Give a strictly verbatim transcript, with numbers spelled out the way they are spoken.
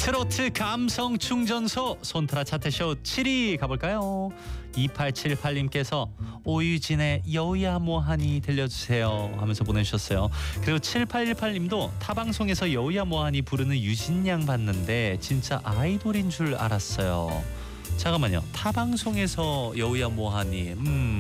트로트 감성 충전소 손트라 차트쇼 칠 위 가볼까요? 이팔칠팔님께서 오유진의 여우야 뭐하니 들려주세요 하면서 보내주셨어요. 그리고 칠팔일팔님도 타방송에서 여우야 뭐하니 부르는 유진양 봤는데 진짜 아이돌인 줄 알았어요. 잠깐만요. 타방송에서 여우야 뭐하니 음